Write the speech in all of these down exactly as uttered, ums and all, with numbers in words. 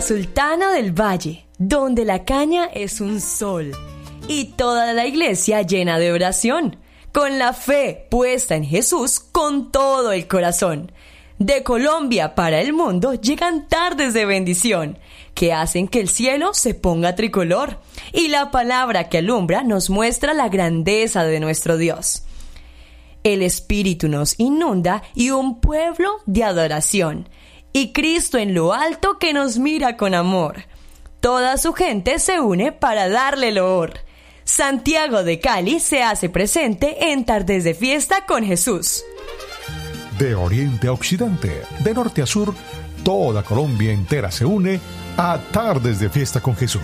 la Sultana del Valle, donde la caña es un sol, y toda la iglesia llena de oración, con la fe puesta en Jesús con todo el corazón. De Colombia para el mundo llegan tardes de bendición, que hacen que el cielo se ponga tricolor, y la palabra que alumbra nos muestra la grandeza de nuestro Dios. El Espíritu nos inunda y un pueblo de adoración, y Cristo en lo alto que nos mira con amor. Toda su gente se une para darle loor. Santiago de Cali se hace presente en Tardes de Fiesta con Jesús. De oriente a occidente, de norte a sur, toda Colombia entera se une a Tardes de Fiesta con Jesús.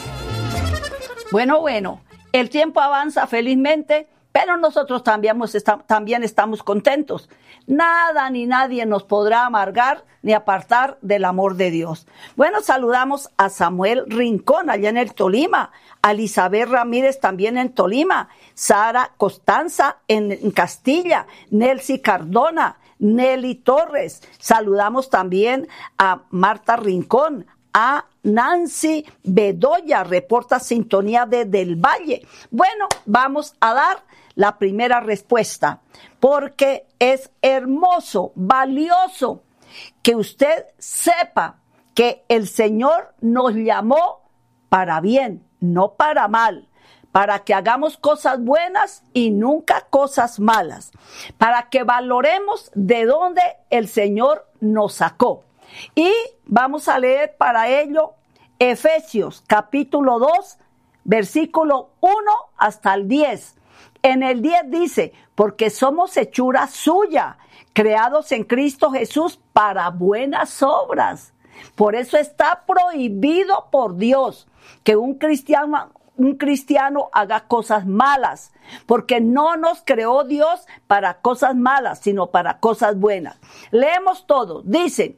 Bueno, bueno, el tiempo avanza felizmente, pero nosotros también, también estamos contentos. Nada ni nadie nos podrá amargar ni apartar del amor de Dios. Bueno, saludamos a Samuel Rincón allá en el Tolima, a Elizabeth Ramírez también en Tolima, Sara Costanza en, en Castilla, Nelcy Cardona, Nelly Torres. Saludamos también a Marta Rincón, a Nancy Bedoya, reporta sintonía desde el Valle. Bueno, vamos a dar la primera respuesta, porque es hermoso, valioso que usted sepa que el Señor nos llamó para bien, no para mal, para que hagamos cosas buenas y nunca cosas malas, para que valoremos de dónde el Señor nos sacó. Y vamos a leer para ello Efesios capítulo dos, versículo uno hasta el diez. En el diez dice, porque somos hechura suya, creados en Cristo Jesús para buenas obras. Por eso está prohibido por Dios que un cristiano, un cristiano haga cosas malas, porque no nos creó Dios para cosas malas, sino para cosas buenas. Leemos todo, dice,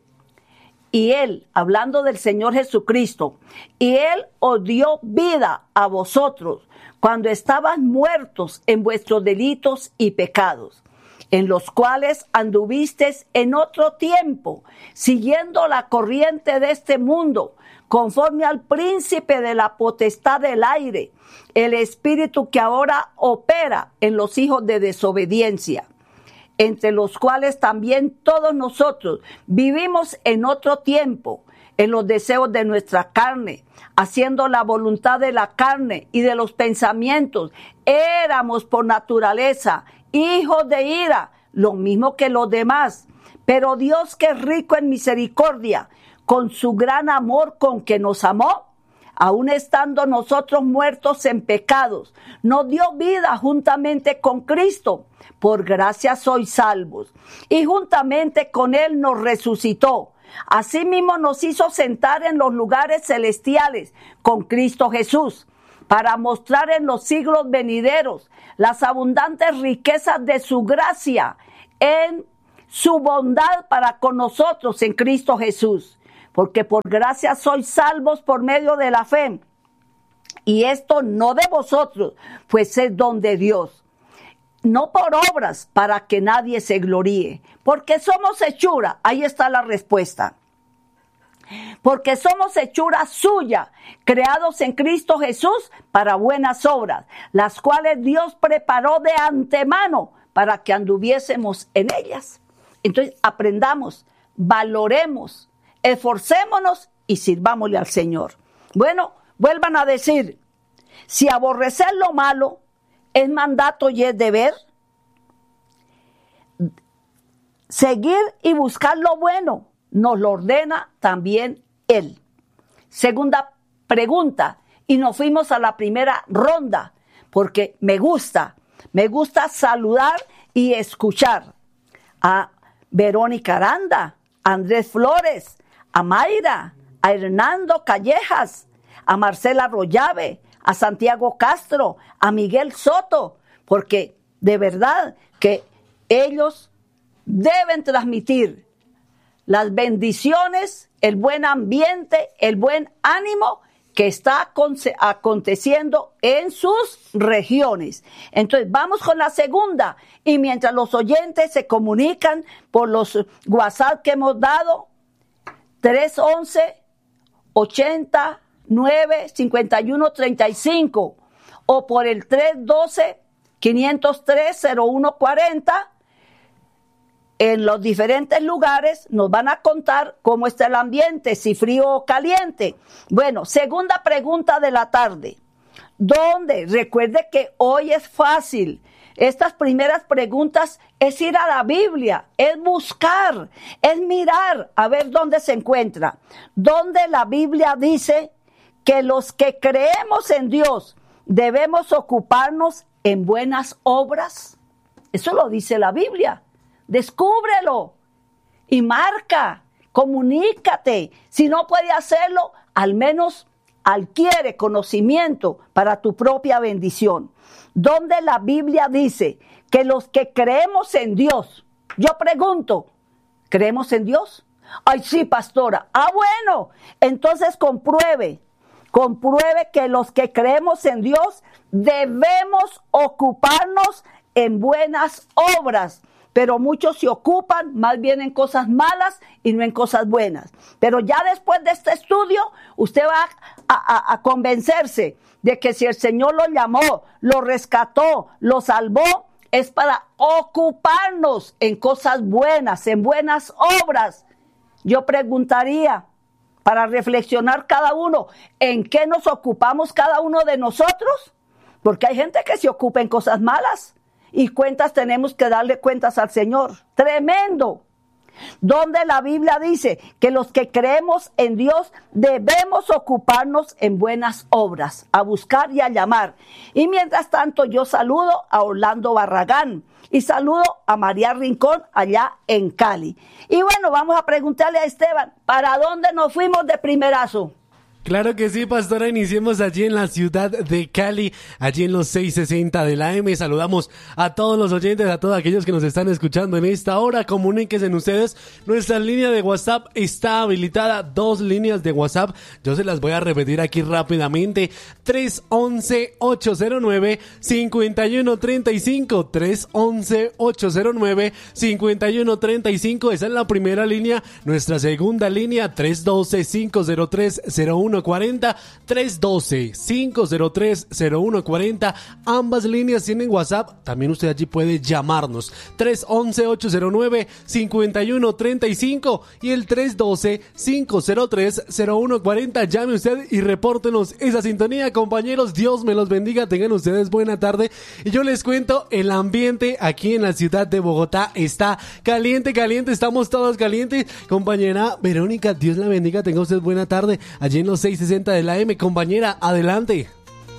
y Él, hablando del Señor Jesucristo, y Él os dio vida a vosotros, cuando estaban muertos en vuestros delitos y pecados, en los cuales anduvisteis en otro tiempo, siguiendo la corriente de este mundo, conforme al príncipe de la potestad del aire, el espíritu que ahora opera en los hijos de desobediencia, entre los cuales también todos nosotros vivimos en otro tiempo, en los deseos de nuestra carne, haciendo la voluntad de la carne y de los pensamientos. Éramos por naturaleza hijos de ira, lo mismo que los demás. Pero Dios, que es rico en misericordia, con su gran amor con que nos amó, aun estando nosotros muertos en pecados, nos dio vida juntamente con Cristo. Por gracia sois salvos. Y juntamente con Él nos resucitó. Asimismo nos hizo sentar en los lugares celestiales con Cristo Jesús, para mostrar en los siglos venideros las abundantes riquezas de su gracia en su bondad para con nosotros en Cristo Jesús. Porque por gracia sois salvos por medio de la fe. Y esto no de vosotros, pues es don de Dios. No por obras, para que nadie se gloríe. Porque somos hechura, ahí está la respuesta. Porque somos hechura suya, creados en Cristo Jesús para buenas obras, las cuales Dios preparó de antemano para que anduviésemos en ellas. Entonces aprendamos, valoremos, esforcémonos y sirvámosle al Señor. Bueno, vuelvan a decir, si aborrecer lo malo es mandato y es deber, seguir y buscar lo bueno nos lo ordena también Él. Segunda pregunta, y nos fuimos a la primera ronda, porque me gusta, me gusta saludar y escuchar a Verónica Aranda, a Andrés Flores, a Mayra, a Hernando Callejas, a Marcela Rollave, a Santiago Castro, a Miguel Soto, porque de verdad que ellos deben transmitir las bendiciones, el buen ambiente, el buen ánimo que está aconteciendo en sus regiones. Entonces, vamos con la segunda. Y mientras los oyentes se comunican por los WhatsApp que hemos dado, tres once, ochenta, nueve, cincuenta y uno, treinta y cinco o por el tres doce, quinientos tres, cero uno cuarenta. En los diferentes lugares nos van a contar cómo está el ambiente, si frío o caliente. Bueno, segunda pregunta de la tarde. ¿Dónde? Recuerde que hoy es fácil. Estas primeras preguntas es ir a la Biblia, es buscar, es mirar a ver dónde se encuentra. Donde la Biblia dice que los que creemos en Dios debemos ocuparnos en buenas obras. Eso lo dice la Biblia. Descúbrelo y marca, comunícate. Si no puede hacerlo, al menos adquiere conocimiento para tu propia bendición. Donde la Biblia dice que los que creemos en Dios, yo pregunto, ¿creemos en Dios? Ay, sí, pastora. Ah, bueno, entonces compruebe, compruebe que los que creemos en Dios debemos ocuparnos en buenas obras. Pero muchos se ocupan más bien en cosas malas y no en cosas buenas. Pero ya después de este estudio, usted va a, a, a convencerse de que si el Señor lo llamó, lo rescató, lo salvó, es para ocuparnos en cosas buenas, en buenas obras. Yo preguntaría, para reflexionar cada uno, ¿en qué nos ocupamos cada uno de nosotros? Porque hay gente que se ocupa en cosas malas. Y cuentas tenemos que darle cuentas al Señor. Tremendo. Donde la Biblia dice que los que creemos en Dios debemos ocuparnos en buenas obras, a buscar y a llamar. Y mientras tanto yo saludo a Orlando Barragán y saludo a María Rincón allá en Cali. Y bueno, vamos a preguntarle a Esteban, ¿para dónde nos fuimos de primerazo? Claro que sí, pastora, iniciemos allí en la ciudad de Cali, allí en los seiscientos sesenta de la M. Saludamos a todos los oyentes, a todos aquellos que nos están escuchando en esta hora. Comuníquense en ustedes, nuestra línea de WhatsApp está habilitada, dos líneas de WhatsApp, yo se las voy a repetir aquí rápidamente, tres once, ocho cero nueve, cincuenta y uno treinta y cinco, tres once, ocho cero nueve, cincuenta y uno treinta y cinco, esa es la primera línea. Nuestra segunda línea, tres doce, cinco cero tres, cero uno cuarenta, tres doce, cinco cero tres, cero uno cuarenta. Ambas líneas tienen WhatsApp. También usted allí puede llamarnos. tres once, ocho cero nueve, cincuenta y uno treinta y cinco y el tres doce, cinco cero tres, cero uno cuarenta. Llame usted y repórtenos esa sintonía, compañeros. Dios me los bendiga. Tengan ustedes buena tarde. Y yo les cuento, el ambiente aquí en la ciudad de Bogotá está caliente, caliente. Estamos todos calientes. Compañera Verónica, Dios la bendiga. Tenga usted buena tarde. Allí en los seiscientos sesenta de la M, compañera, adelante.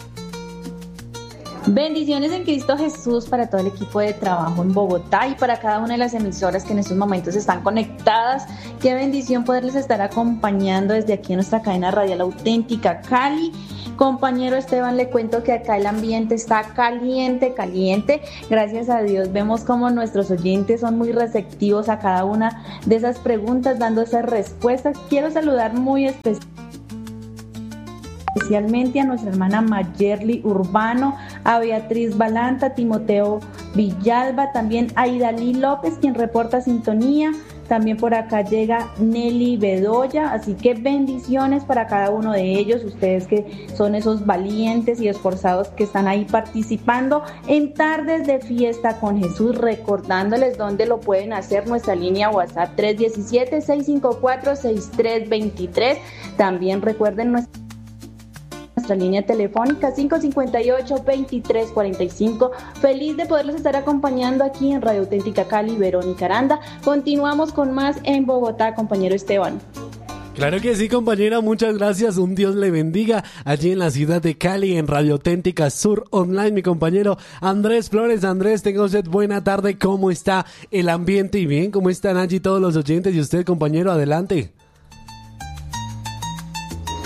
Bendiciones en Cristo Jesús para todo el equipo de trabajo en Bogotá y para cada una de las emisoras que en estos momentos están conectadas. Qué bendición poderles estar acompañando desde aquí en nuestra cadena radial auténtica Cali. Compañero Esteban, le cuento que acá el ambiente está caliente, caliente. Gracias a Dios vemos como nuestros oyentes son muy receptivos a cada una de esas preguntas, dando esas respuestas. Quiero saludar muy especialmente especialmente a nuestra hermana Mayerly Urbano, a Beatriz Balanta, a Timoteo Villalba, también a Idalí López, quien reporta sintonía. También por acá llega Nelly Bedoya, así que bendiciones para cada uno de ellos, ustedes que son esos valientes y esforzados que están ahí participando en Tardes de Fiesta con Jesús, recordándoles dónde lo pueden hacer, nuestra línea WhatsApp tres uno siete, seis cinco cuatro, seis tres dos tres, también recuerden nuestra nuestra línea telefónica cinco cinco ocho, veintitrés cuarenta y cinco. Feliz de poderlos estar acompañando aquí en Radio Auténtica Cali, Verónica Aranda. Continuamos con más en Bogotá, compañero Esteban. Claro que sí, compañera, muchas gracias, un Dios le bendiga allí en la ciudad de Cali, en Radio Auténtica Sur Online, mi compañero Andrés Flores. Andrés, tenga usted buena tarde, ¿cómo está el ambiente? Y bien, ¿cómo están allí todos los oyentes? Y usted, compañero, adelante.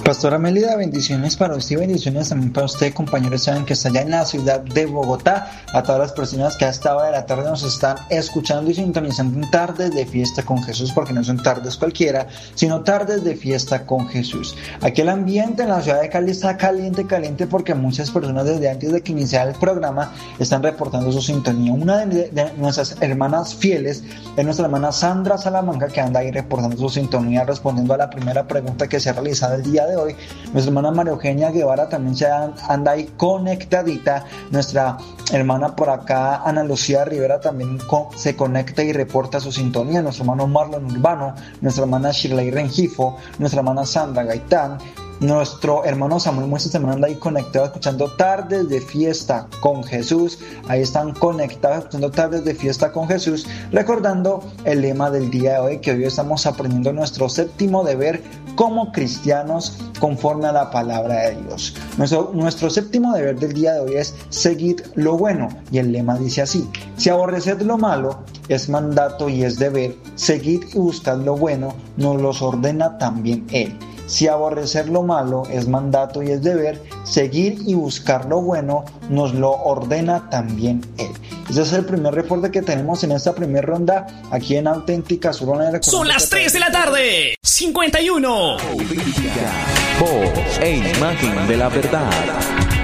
Pastora Melida, bendiciones para usted y bendiciones también para usted, compañeros, saben que está allá en la ciudad de Bogotá, a todas las personas que a esta hora de la tarde nos están escuchando y sintonizando en Tardes de Fiesta con Jesús, porque no son tardes cualquiera, sino tardes de fiesta con Jesús. Aquí el ambiente en la ciudad de Cali está caliente, caliente, porque muchas personas desde antes de que iniciara el programa están reportando su sintonía. Una de, de nuestras hermanas fieles es nuestra hermana Sandra Salamanca, que anda ahí reportando su sintonía, respondiendo a la primera pregunta que se ha realizado el día de hoy. Nuestra hermana María Eugenia Guevara también se anda ahí conectadita. Nuestra hermana por acá Ana Lucía Rivera también se conecta y reporta su sintonía. Nuestro hermano Marlon Urbano, nuestra hermana Shirley Rengifo, nuestra hermana Sandra Gaitán, nuestro hermano Samuel Muestras también anda ahí conectado escuchando Tardes de Fiesta con Jesús. Ahí están conectados escuchando Tardes de Fiesta con Jesús, recordando el lema del día de hoy, que hoy estamos aprendiendo nuestro séptimo deber como cristianos conforme a la palabra de Dios. Nuestro, nuestro séptimo deber del día de hoy es seguid lo bueno, y el lema dice así: si aborreced lo malo, es mandato y es deber, seguid y buscad lo bueno, nos los ordena también Él. Si aborrecer lo malo es mandato y es deber, seguir y buscar lo bueno nos lo ordena también Él. Ese es el primer reporte que tenemos en esta primera ronda aquí en Auténtica Sur. Son las tres de la tarde, cincuenta y uno. Voz e imagen de la verdad.